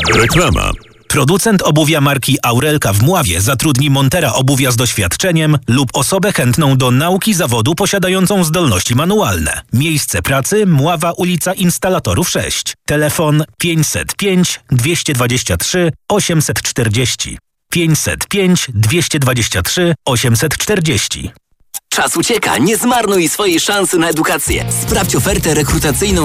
Reklama. Producent obuwia marki Aurelka w Mławie zatrudni montera obuwia z doświadczeniem lub osobę chętną do nauki zawodu posiadającą zdolności manualne. Miejsce pracy: Mława, ulica Instalatorów 6. Telefon 505 223 840. 505 223 840. Czas ucieka, nie zmarnuj swojej szansy na edukację. Sprawdź ofertę rekrutacyjną